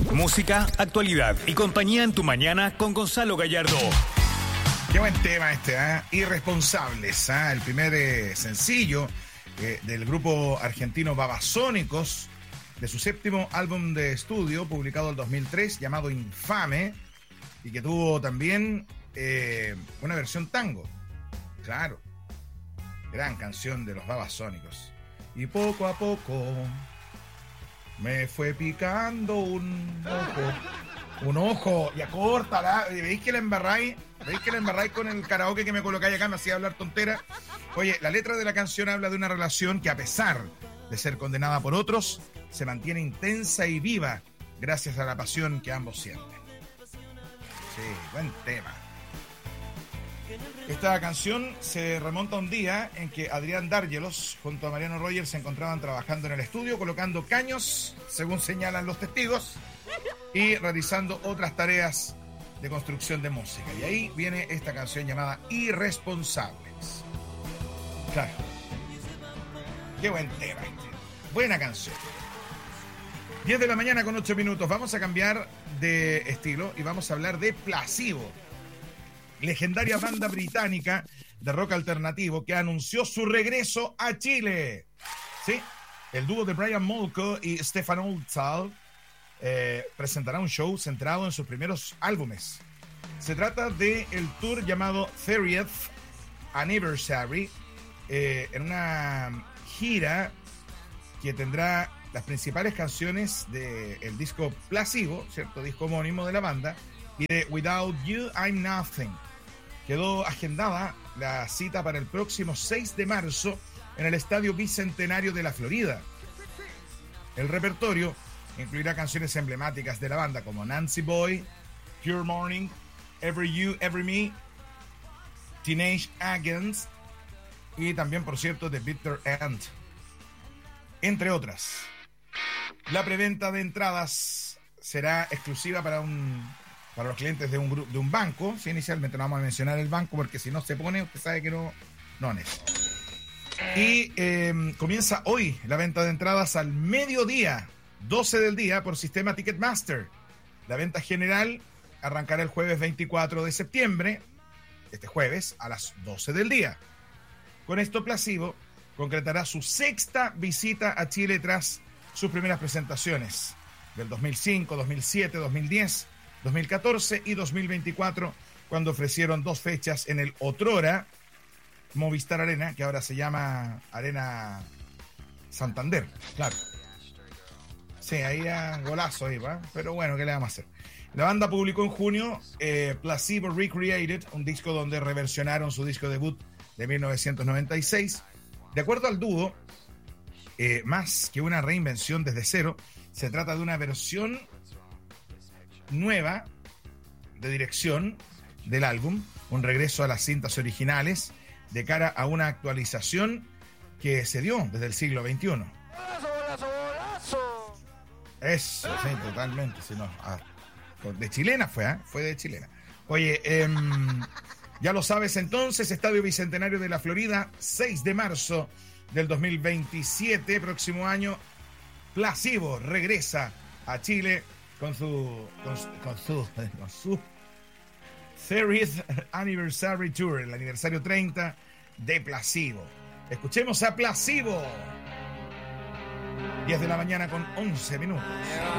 Música, actualidad y compañía en tu mañana con Gonzalo Gallardo. Qué buen tema este, ¿eh? Irresponsables, ¿eh? El primer sencillo del grupo argentino Babasónicos, de su séptimo álbum de estudio, publicado en 2003, llamado Infame, y que tuvo también una versión tango. Claro, gran canción de los Babasónicos. Y poco a poco me fue picando un ojo, ya córtala. ¿Veis que la embarráis? Con el karaoke que me colocáis acá? Me hacía hablar tontera. Oye, la letra de la canción habla de una relación que, a pesar de ser condenada por otros, se mantiene intensa y viva gracias a la pasión que ambos sienten. Sí, buen tema. Esta canción se remonta a un día en que Adrián Dárgelos junto a Mariano Roger se encontraban trabajando en el estudio, colocando caños, según señalan los testigos, y realizando otras tareas de construcción de música. Y ahí viene esta canción llamada Irresponsables. Claro. Qué buen tema este. Buena canción. 10 de la mañana con 8 minutos. Vamos a cambiar de estilo y vamos a hablar de Placebo, legendaria banda británica de rock alternativo que anunció su regreso a Chile. Sí, el dúo de Brian Molko y Stefan Oldthal presentará un show centrado en sus primeros álbumes. Se trata del tour llamado 30th Anniversary, en una gira que tendrá las principales canciones del disco Placebo, cierto disco homónimo de la banda, y de Without You I'm Nothing. Quedó agendada la cita para el próximo 6 de marzo en el Estadio Bicentenario de la Florida. El repertorio incluirá canciones emblemáticas de la banda como Nancy Boy, Pure Morning, Every You, Every Me, Teenage Agents y también, por cierto, The Bitter End, entre otras. La preventa de entradas será exclusiva para los clientes de un banco. Sí, inicialmente no vamos a mencionar el banco porque si no se pone, usted sabe que no es. Y comienza hoy la venta de entradas al mediodía, 12 del día, por sistema Ticketmaster. La venta general arrancará el jueves 24 de septiembre, este jueves, a las 12 del día. Con esto, Placebo concretará su sexta visita a Chile tras sus primeras presentaciones del 2005, 2007, 2010, 2014 y 2024, cuando ofrecieron 2 fechas en el otrora Movistar Arena, que ahora se llama Arena Santander. Claro. Sí, ahí golazo ahí, ¿va? Pero bueno, ¿qué le vamos a hacer? La banda publicó en junio Placebo Recreated, un disco donde reversionaron su disco debut de 1996. De acuerdo al dúo, más que una reinvención desde cero, se trata de una versión nueva de dirección del álbum, un regreso a las cintas originales de cara a una actualización que se dio desde el siglo XXI. Eso, sí, totalmente. Si no, de chilena fue de chilena. Oye, ya lo sabes entonces, Estadio Bicentenario de la Florida, 6 de marzo del 2027, próximo año, Placebo regresa a Chile con su 30th Anniversary Tour, el aniversario 30 de Placebo. Escuchemos a Placebo. 10 de la mañana con 11 minutos.